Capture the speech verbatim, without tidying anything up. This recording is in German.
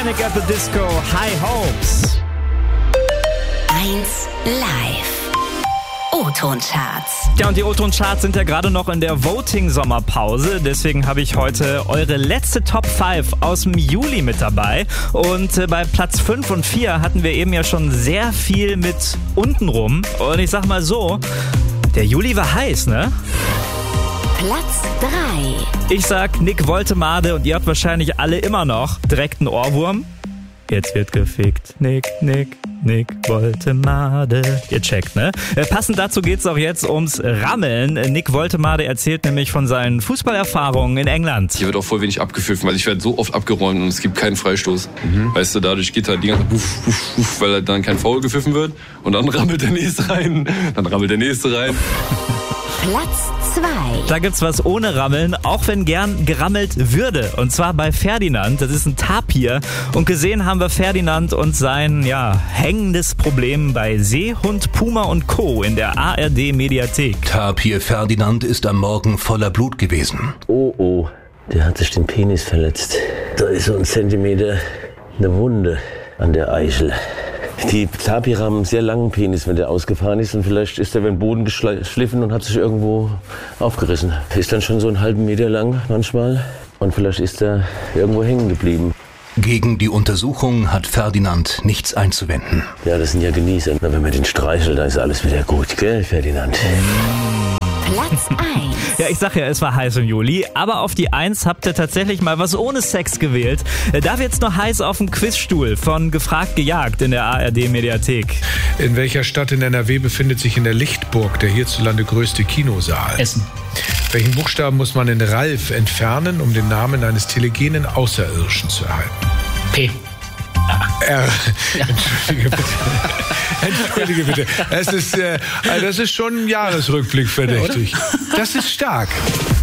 Panic at the Disco, High Hopes. eins live. O-Ton-Charts. Ja, und die O-Ton-Charts sind ja gerade noch in der Voting-Sommerpause. Deswegen habe ich heute eure letzte Top fünf aus dem Juli mit dabei. Und äh, bei Platz fünf und vier hatten wir eben ja schon sehr viel mit untenrum. Und ich sag mal so, der Juli war heiß, ne? Platz drei. Ich sag Nick Woltemade und ihr habt wahrscheinlich alle immer noch direkt einen Ohrwurm. Jetzt wird gefickt. Nick, Nick, Nick Woltemade. Ihr checkt, ne? Äh, passend dazu geht's auch jetzt ums Rammeln. Nick Woltemade erzählt nämlich von seinen Fußballerfahrungen in England. Hier wird auch voll wenig abgepfiffen, weil ich werde so oft abgeräumt und es gibt keinen Freistoß. Mhm. Weißt du, dadurch geht halt die ganze Puff, puff, puff, weil halt dann kein Foul gepfiffen wird. Und dann rammelt der Nächste rein. Dann rammelt der Nächste rein. Platz zwei. Da gibt's was ohne Rammeln, auch wenn gern gerammelt würde. Und zwar bei Ferdinand, das ist ein Tapir. Und gesehen haben wir Ferdinand und sein, ja, hängendes Problem bei Seehund, Puma und Co. in der A R D-Mediathek. Tapir Ferdinand ist am Morgen voller Blut gewesen. Oh, oh, der hat sich den Penis verletzt. Da ist so ein Zentimeter eine Wunde an der Eichel. Die Tapire haben einen sehr langen Penis, wenn der ausgefahren ist. Und vielleicht ist der über den Boden geschliffen und hat sich irgendwo aufgerissen. Ist dann schon so einen halben Meter lang manchmal. Und vielleicht ist er irgendwo hängen geblieben. Gegen die Untersuchung hat Ferdinand nichts einzuwenden. Ja, das sind ja Genießer. Na, wenn man den streichelt, dann ist alles wieder gut, gell, Ferdinand? Platz eins. Ja, ich sag ja, es war heiß im Juli, aber auf die eins habt ihr tatsächlich mal was ohne Sex gewählt. Da wird's noch heiß auf dem Quizstuhl von Gefragt gejagt in der A R D-Mediathek. In welcher Stadt in N R W befindet sich in der Lichtburg der hierzulande größte Kinosaal? Essen. Welchen Buchstaben muss man in Ralf entfernen, um den Namen eines telegenen Außerirdischen zu erhalten? P. R. Entschuldige bitte. Entschuldige bitte. Das ist, äh, das ist schon ein Jahresrückblick verdächtig. Das ist stark.